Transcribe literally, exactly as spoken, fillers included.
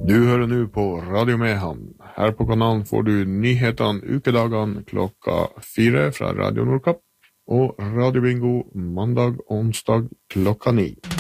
Du hører nå på Radio Mehamn. Her på kanalen får du nyhetene ukedagene klokka fire fra Radio Nordkapp, og Radio Bingo mandag og onsdag klokka ni.